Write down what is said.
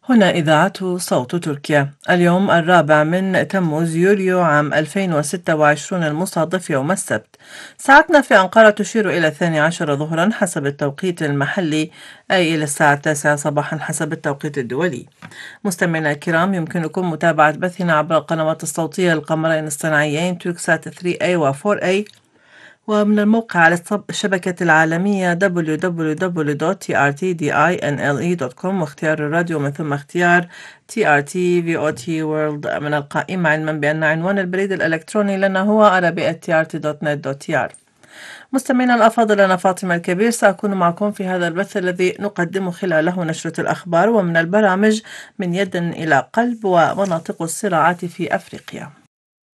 هنا إذاعة صوت تركيا. اليوم 4 من تموز يوليو عام 2026 المصادف يوم السبت. ساعتنا في أنقرة تشير إلى 12 ظهرا حسب التوقيت المحلي، أي إلى الساعة 9 صباحا حسب التوقيت الدولي. مستمعينا الكرام، يمكنكم متابعة بثنا عبر القنوات الصوتية للقمرين الصناعيين توركسات 3A و 4A، ومن الموقع على الشبكة العالمية www.trtdinle.com، واختيار الراديو ومن ثم اختيار TRT VOT World من القائمة، علما بأن عنوان البريد الإلكتروني لنا هو arabi@trt.net.tr. مستمعينا الأفاضل، أنا فاطمة الكبير سأكون معكم في هذا البث الذي نقدم خلاله نشرة الأخبار ومن البرامج من يد إلى قلب ومناطق الصراعات في أفريقيا.